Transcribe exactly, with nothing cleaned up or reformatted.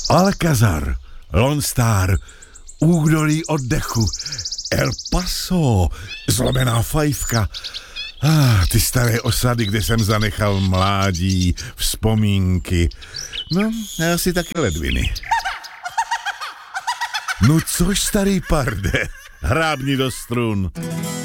Alcázar, Lone Star, Údolí oddechu, El Paso, Zlomená fajfka. Ah, ty staré osady, kde jsem zanechal mládí, vzpomínky. No, asi taky ledviny. No což, starý parde, hrábni do strun.